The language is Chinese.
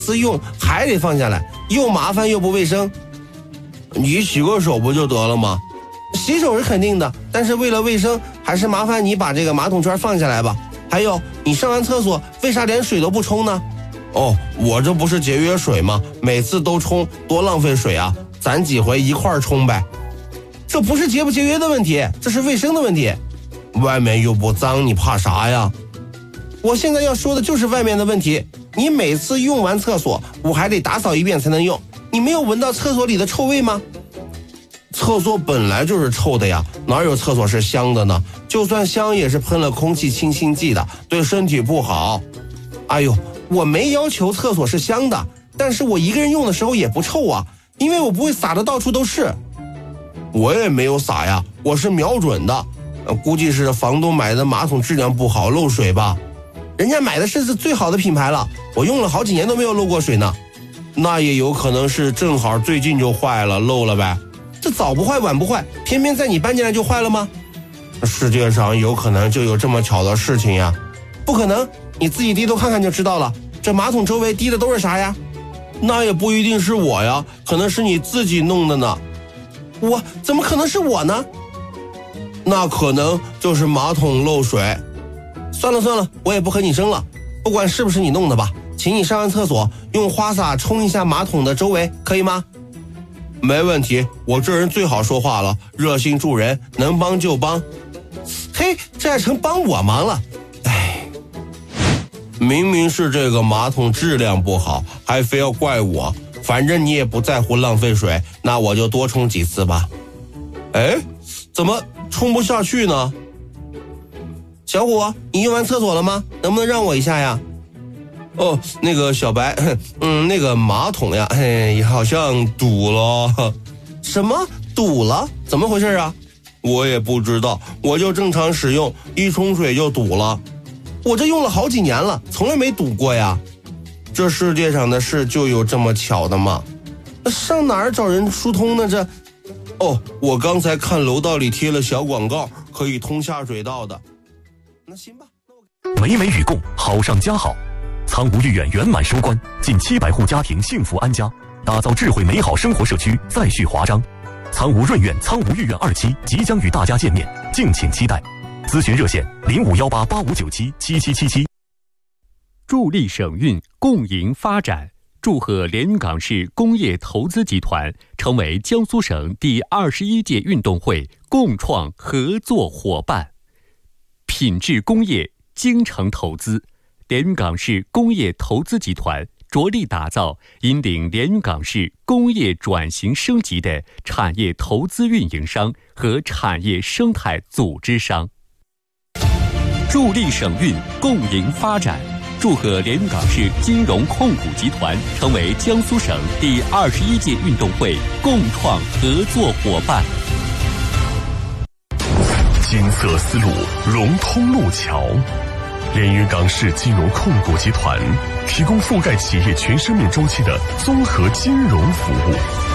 次用还得放下来，又麻烦又不卫生。你洗个手不就得了吗？洗手是肯定的，但是为了卫生，还是麻烦你把这个马桶圈放下来吧。还有，你上完厕所为啥连水都不冲呢？哦，我这不是节约水吗？每次都冲，多浪费水啊！咱几回一块儿冲呗。这不是节不节约的问题，这是卫生的问题。外面又不脏，你怕啥呀？我现在要说的就是外面的问题。你每次用完厕所，我还得打扫一遍才能用。你没有闻到厕所里的臭味吗？厕所本来就是臭的呀，哪有厕所是香的呢？就算香也是喷了空气清新剂的，对身体不好。哎呦，我没要求厕所是香的，但是我一个人用的时候也不臭啊，因为我不会撒的到处都是。我也没有撒呀，我是瞄准的，估计是房东买的马桶质量不好漏水吧。人家买的是最好的品牌了，我用了好几年都没有漏过水呢。那也有可能是正好最近就坏了，漏了呗。这早不坏晚不坏，偏偏在你搬进来就坏了吗？世界上有可能就有这么巧的事情呀？不可能，你自己低头看看就知道了。这马桶周围滴的都是啥呀？那也不一定是我呀，可能是你自己弄的呢。我怎么可能是我呢？那可能就是马桶漏水。算了，我也不和你争了，不管是不是你弄的吧，请你上完厕所用花洒冲一下马桶的周围，可以吗？没问题，我这人最好说话了，热心助人，能帮就帮。嘿，这还成帮我忙了。哎，明明是这个马桶质量不好，还非要怪我。反正你也不在乎浪费水，那我就多冲几次吧。哎，怎么冲不下去呢？小虎，你用完厕所了吗？能不能让我一下呀？哦，那个小白，那个马桶呀，好像堵了。什么堵了？怎么回事啊？我也不知道，我就正常使用，一冲水就堵了。我这用了好几年了，从来没堵过呀。这世界上的事就有这么巧的吗？上哪儿找人疏通呢？这，哦，我刚才看楼道里贴了小广告，可以通下水道的。那行吧。 美美与共，好上加好。苍梧御苑圆满收官，近700户家庭幸福安家，打造智慧美好生活社区再续华章。苍梧润苑、苍梧御苑2期即将与大家见面，敬请期待。咨询热线051885977777。 助力省运，共赢发展。祝贺连云港市工业投资集团成为江苏省第21届运动会共创合作伙伴。品质工业，精诚投资。连云港市工业投资集团着力打造引领连云港市工业转型升级的产业投资运营商和产业生态组织商。助力省运，共赢发展。祝贺连云港市金融控股集团成为江苏省第21届运动会共创合作伙伴。 金色丝路，融通路桥。连云港市金融控股集团提供覆盖企业全生命周期的综合金融服务。